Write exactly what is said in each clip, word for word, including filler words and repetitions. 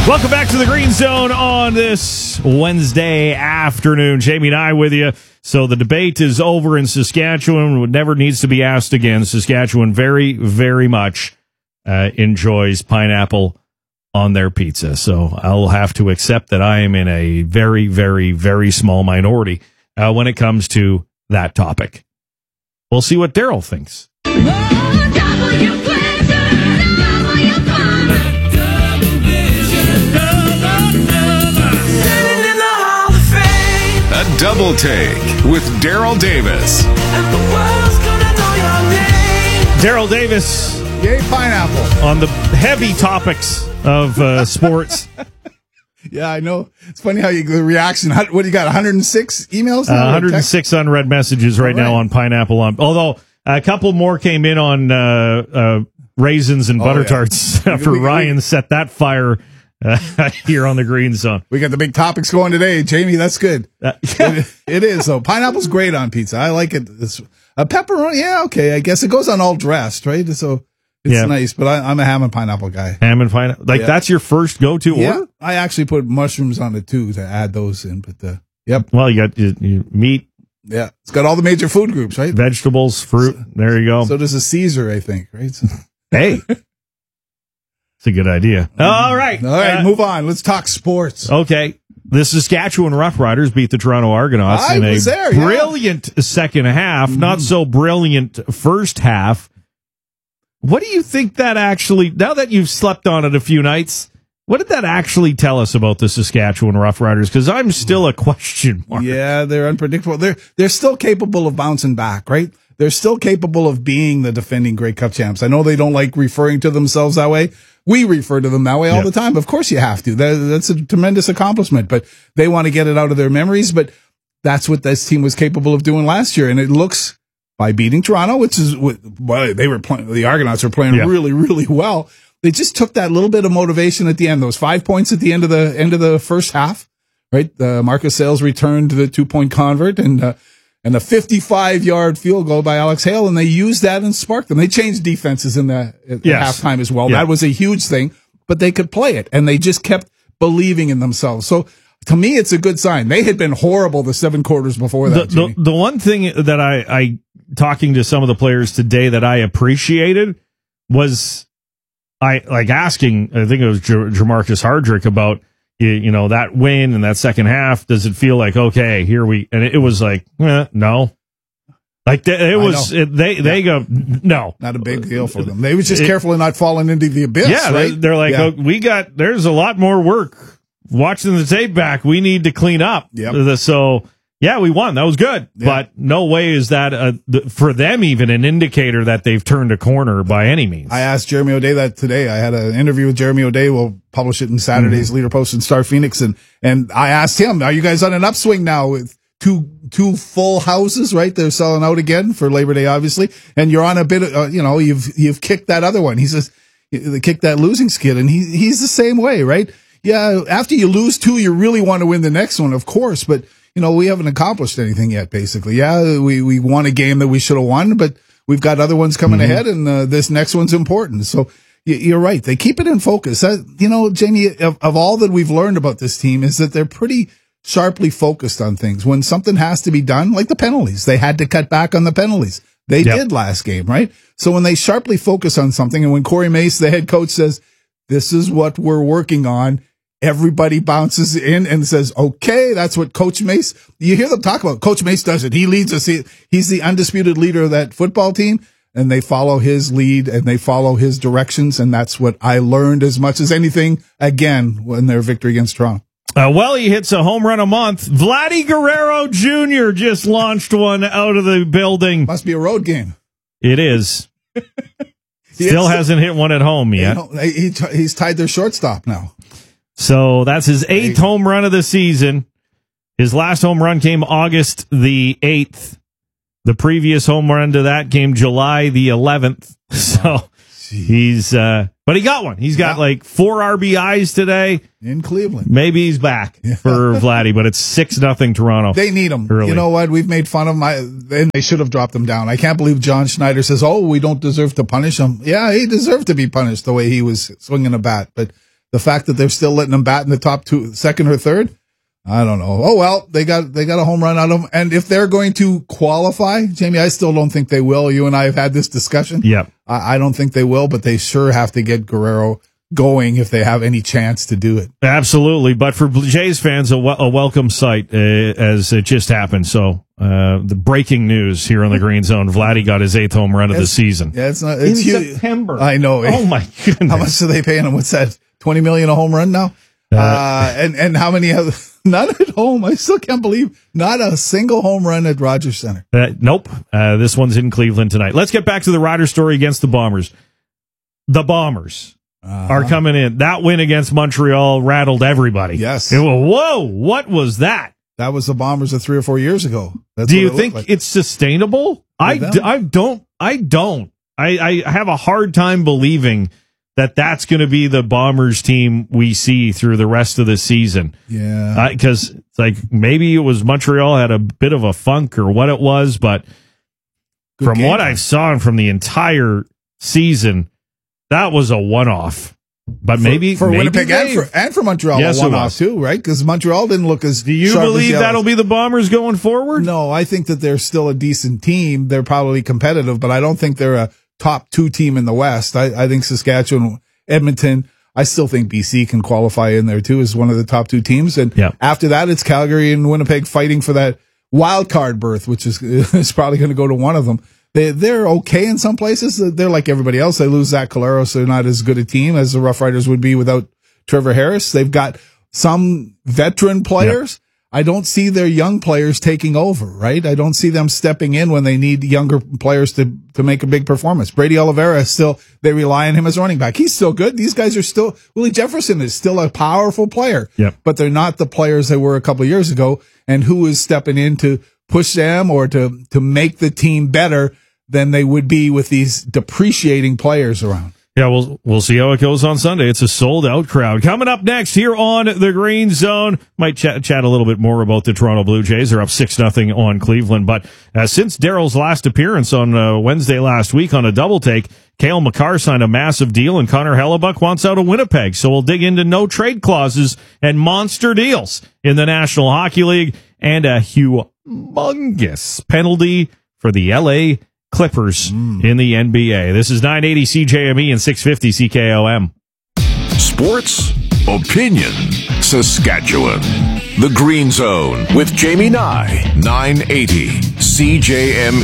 Welcome back to the Green Zone on this Wednesday afternoon. Jamie and I with you. So the debate is over in Saskatchewan. It never needs to be asked again. Saskatchewan very, very much uh, enjoys pineapple on their pizza. So I'll have to accept that I am in a very, very, very small minority uh, when it comes to that topic. We'll see what Daryl thinks. Oh, double your pleasure, double your fun. A double take with Daryl Davis. Daryl Davis. Yay, pineapple. On the heavy topics of uh, sports. Yeah, I know. It's funny how you the reaction. How, what do you got? one hundred six emails? Now, uh, one hundred six unread messages right, right now on pineapple. On although a couple more came in on uh, uh, raisins and butter oh, yeah. tarts after we, we, Ryan we, set that fire. Uh, here on the Green Zone. We got the big topics going today, Jamie. That's good. Uh, yeah. it, it is. So pineapple's great on pizza. I like it. It's, a pepperoni, yeah, okay. I guess it goes on all dressed, right? So it's yeah. nice. But I, I'm a ham and pineapple guy. Ham and pineapple, like yeah. that's your first go-to yeah. order. I actually put mushrooms on it too to add those in. But uh, yep. Well, you got your, your meat. Yeah, it's got all the major food groups, right? Vegetables, fruit. So, there you go. So does a Caesar, I think, right? So. Hey. It's a good idea. All right. All right, uh, move on. Let's talk sports. Okay. The Saskatchewan Roughriders beat the Toronto Argonauts I in a was there, brilliant yeah. second half, mm-hmm. not so brilliant first half. What do you think that actually, now that you've slept on it a few nights, what did that actually tell us about the Saskatchewan Roughriders? Because I'm still a question mark. Yeah, they're unpredictable. They're they're still capable of bouncing back, right? They're still capable of being the defending Grey Cup champs. I know they don't like referring to themselves that way. We refer to them that way all yep. the time. Of course you have to. That, that's a tremendous accomplishment, but they want to get it out of their memories. But that's what this team was capable of doing last year. And it looks, by beating Toronto, which is what well, they were playing, the Argonauts were playing yep. really, really well. They just took that little bit of motivation at the end, those five points at the end of the end of the first half, right? Uh, Marcus Sayles returned the two point convert and, uh, and a fifty-five yard field goal by Alex Hale, and they used that and sparked them. They changed defenses in the at yes. halftime as well. Yeah. That was a huge thing, but they could play it, and they just kept believing in themselves. So to me, it's a good sign. They had been horrible the seven quarters before that. The, the, the one thing that I, I, talking to some of the players today that I appreciated was I like asking, I think it was J- Jamarcus Hardrick about, You, you know, that win and that second half, does it feel like, okay, here we, and it, it was like, eh, no. Like, they, it was, it, they, they yeah. go, no. Not a big deal for them. They was just it, careful of not falling into the abyss, yeah, right? They're, they're like, yeah. oh, we got, there's a lot more work. Watching the tape back, we need to clean up. Yep. So, yeah, we won. That was good. Yeah. But no way is that, a, for them, even an indicator that they've turned a corner by any means. I asked Jeremy O'Day that today. I had an interview with Jeremy O'Day. We'll publish it in Saturday's mm-hmm. Leader Post and Star Phoenix. And, and I asked him, are you guys on an upswing now with two, two full houses, right? They're selling out again for Labor Day, obviously. And you're on a bit of, uh, you know, you've, you've kicked that other one. He says, they kicked that losing skid. And he, he's the same way, right? Yeah. After you lose two, you really want to win the next one, of course. But, you know, we haven't accomplished anything yet, basically. Yeah, we, we won a game that we should have won, but we've got other ones coming mm-hmm. ahead, and uh, this next one's important. So you're right. They keep it in focus. That, you know, Jamie, of, of all that we've learned about this team is that they're pretty sharply focused on things. When something has to be done, like the penalties, they had to cut back on the penalties. They yep. did last game, right? So when they sharply focus on something, and when Corey Mace, the head coach, says, this is what we're working on, everybody bounces in and says, okay, that's what Coach Mace, you hear them talk about. Coach Mace does it. He leads us. He, he's the undisputed leader of that football team, and they follow his lead and they follow his directions. And that's what I learned as much as anything, again, when their victory against Toronto. Uh, well, he hits a home run a month. Vladdy Guerrero Junior just launched one out of the building. Must be a road game. It is. Still hasn't hit one at home yet. You know, he, he's tied their shortstop now. So that's his eighth home run of the season. His last home run came August the eighth. The previous home run to that came July the eleventh. So he's, uh, but he got one. He's got yeah. like four R B Is today. In Cleveland. Maybe he's back yeah. for Vladdy, but it's six nothing Toronto. They need him. Early. You know what? We've made fun of my, and they should have dropped him down. I can't believe John Schneider says, oh, we don't deserve to punish him. Yeah, he deserved to be punished the way he was swinging a bat, but the fact that they're still letting them bat in the top two, second or third, I don't know. Oh, well, they got, they got a home run out of them. And if they're going to qualify, Jamie, I still don't think they will. You and I have had this discussion. Yep. I, I don't think they will, but they sure have to get Guerrero going if they have any chance to do it. Absolutely. But for Blue Jays fans, a, w- a welcome sight uh, as it just happened. So uh, the breaking news here on the Green Zone, Vladdy got his eighth home run of the season. Yeah, it's not, it's in huge. September. I know. Oh, my goodness. How much are they paying him? What's that? twenty million a home run now? Uh, uh, and, and how many have, none at home. I still can't believe not a single home run at Rogers Center. Uh, nope. Uh, this one's in Cleveland tonight. Let's get back to the Riders story against the Bombers. The Bombers uh-huh. are coming in. That win against Montreal rattled everybody. Yes. It was, whoa, what was that? That was the Bombers of three or four years ago. That's Do what you it think like. it's sustainable? I, d- I don't. I don't. I, I have a hard time believing that that's going to be the Bombers team we see through the rest of the season. Yeah. Because uh, it's like maybe it was Montreal had a bit of a funk or what it was, but Good from game. what I've saw from the entire season, that was a one-off. But for, maybe for maybe Winnipeg and Dave. for, and for Montreal, Yes, a it one-off was. too, right? Because Montreal didn't look as Do you sharp as believe the that'll others. be the Bombers going forward? No, I think that they're still a decent team. They're probably competitive, but I don't think they're a top two team in the West. I, I think Saskatchewan, Edmonton, I still think B C can qualify in there too as one of the top two teams. And Yeah. after that, it's Calgary and Winnipeg fighting for that wild card berth, which is, is probably going to go to one of them. They, they're okay in some places. They're like everybody else. They lose Zach Collaros. They're not as good a team as the Rough Riders would be without Trevor Harris. They've got some veteran players. I don't see their young players taking over, right? I don't see them stepping in when they need younger players to, to make a big performance. Brady Oliveira is still, they rely on him as running back. He's still good. These guys are still, Willie Jefferson is still a powerful player, Yep. but they're not the players they were a couple of years ago. And who is stepping in to push them or to, to make the team better than they would be with these depreciating players around? Yeah, we'll we'll see how it goes on Sunday. It's a sold out crowd. Coming up next here on the Green Zone, might chat chat a little bit more about the Toronto Blue Jays. They're up six nothing on Cleveland. But uh, since Daryl's last appearance on uh, Wednesday last week on a double take, Cale Makar signed a massive deal, and Connor Hellebuck wants out of Winnipeg. So we'll dig into no trade clauses and monster deals in the National Hockey League, and a humongous penalty for the L A Clippers mm. in the N B A. This is nine eighty C J M E and six fifty C K O M. Sports, opinion, Saskatchewan. The Green Zone with Jamie Nye, nine eighty C J M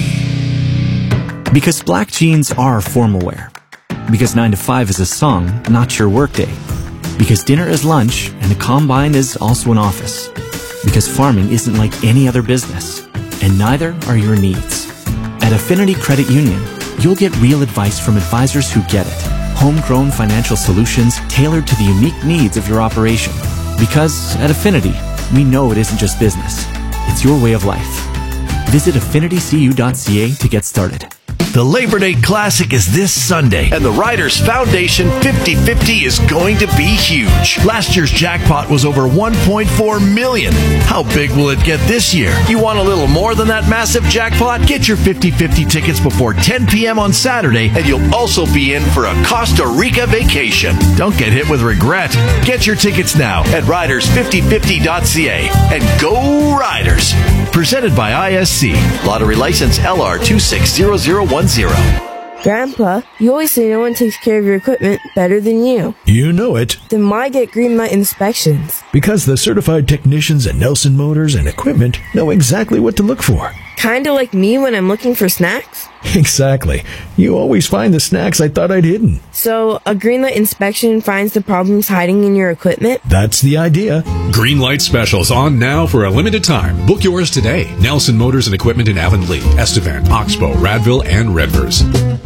E. Because black jeans are formal wear. Because nine to five is a song, not your workday. Because dinner is lunch and a combine is also an office. Because farming isn't like any other business, and neither are your needs. At Affinity Credit Union, you'll get real advice from advisors who get it. Homegrown financial solutions tailored to the unique needs of your operation. Because at Affinity, we know it isn't just business. It's your way of life. Visit affinity c u dot c a to get started. The Labor Day Classic is this Sunday, and the Riders Foundation fifty fifty is going to be huge. Last year's jackpot was over one point four million dollars. How big will it get this year? You want a little more than that massive jackpot? Get your fifty fifty tickets before ten p.m. on Saturday, and you'll also be in for a Costa Rica vacation. Don't get hit with regret. Get your tickets now at riders fifty fifty dot c a, and go Riders! Presented by I S C. Lottery license L R two six zero zero one zero. Grandpa, you always say no one takes care of your equipment better than you. You know it. Then why get Greenlight inspections? Because the certified technicians at Nelson Motors and Equipment know exactly what to look for. Kinda like me when I'm looking for snacks? Exactly. You always find the snacks I thought I'd hidden. So, a Greenlight inspection finds the problems hiding in your equipment? That's the idea. Greenlight specials on now for a limited time. Book yours today. Nelson Motors and Equipment in Avonlea, Estevan, Oxbow, Radville, and Redvers.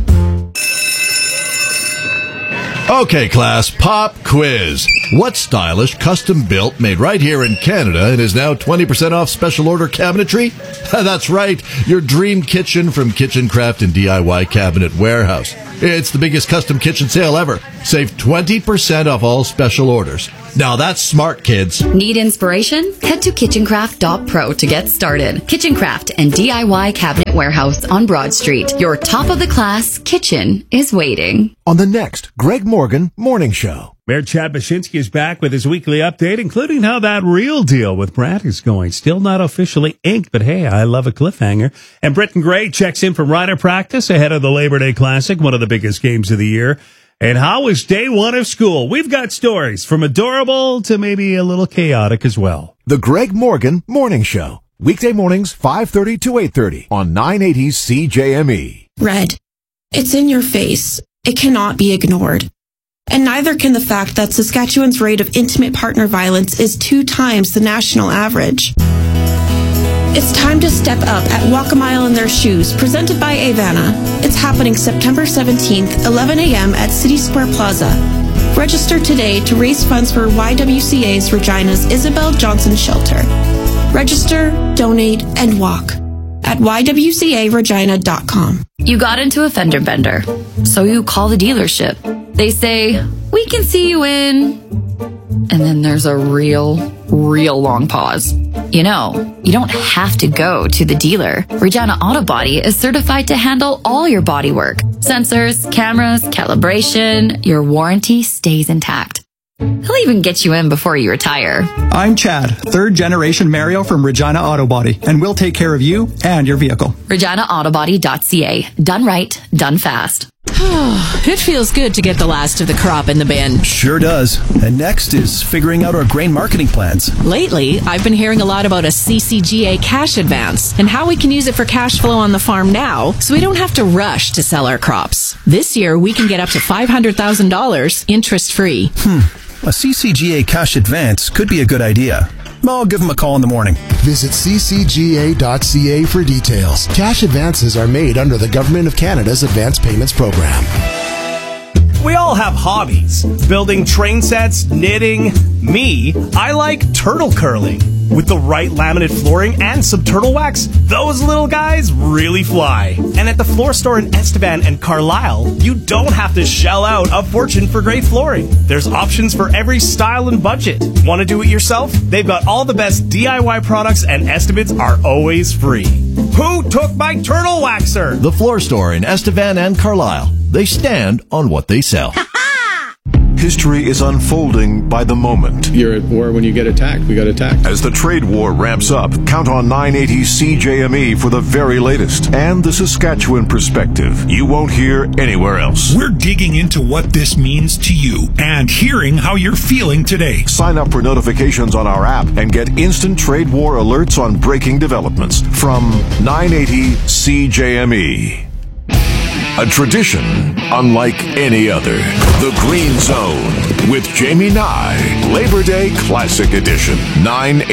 Okay, class, pop quiz. What stylish, custom-built, made right here in Canada and is now twenty percent off special order cabinetry? That's right, your dream kitchen from Kitchen Craft and D I Y Cabinet Warehouse. It's the biggest custom kitchen sale ever. Save twenty percent off all special orders. Now that's smart, kids. Need inspiration? Head to kitchen craft dot pro to get started. Kitchen Craft and D I Y Cabinet Warehouse on Broad Street. Your top-of-the-class kitchen is waiting. On the next Greg Morgan Morning Show. Mayor Chad Baczynski is back with his weekly update, including how that real deal with Brad is going. Still not officially inked, but hey, I love a cliffhanger. And Britton Gray checks in from rider practice ahead of the Labor Day Classic, one of the biggest games of the year. And how was day one of school? We've got stories from adorable to maybe a little chaotic as well. The Greg Morgan Morning Show. Weekday mornings, five thirty to eight thirty on nine eighty C J M E. Red. It's in your face. It cannot be ignored. And neither can the fact that Saskatchewan's rate of intimate partner violence is two times the national average. It's time to step up at Walk a Mile in Their Shoes, presented by Avana. It's happening September seventeenth, eleven a.m. at City Square Plaza. Register today to raise funds for Y W C A's Regina's Isabel Johnson Shelter. Register, donate, and walk at y w c a regina dot com. You got into a fender bender, so you call the dealership. They say, we can see you in... And then there's a real, real long pause. You know, you don't have to go to the dealer. Regina Auto Body is certified to handle all your body work. Sensors, cameras, calibration, your warranty stays intact. He'll even get you in before you retire. I'm Chad, third generation Mario from Regina Auto Body, and we'll take care of you and your vehicle. regina auto body dot c a. Done right, done fast. It feels good to get the last of the crop in the bin. Sure does. And next is figuring out our grain marketing plans. Lately, I've been hearing a lot about a C C G A cash advance and how we can use it for cash flow on the farm now so we don't have to rush to sell our crops. This year, we can get up to five hundred thousand dollars interest-free. Hmm. A C C G A cash advance could be a good idea. I'll give them a call in the morning. Visit c c g a dot c a for details. Cash advances are made under the Government of Canada's Advance Payments Program. We all have hobbies. Building train sets, knitting. Me, I like turtle curling. With the right laminate flooring and some turtle wax, those little guys really fly. And at the floor store in Estevan and Carlisle, you don't have to shell out a fortune for great flooring. There's options for every style and budget. Want to do it yourself? They've got all the best D I Y products and estimates are always free. Who took my turtle waxer? The floor store in Estevan and Carlisle. They stand on what they sell. History is unfolding by the moment. You're at war when you get attacked. We got attacked. As the trade war ramps up, count on nine eighty C J M E for the very latest and the Saskatchewan perspective you won't hear anywhere else. We're digging into what this means to you and hearing how you're feeling today. Sign up for notifications on our app and get instant trade war alerts on breaking developments from nine eighty C J M E. A tradition unlike any other. The Green Zone with Jamie Nye, Labor Day Classic Edition. nine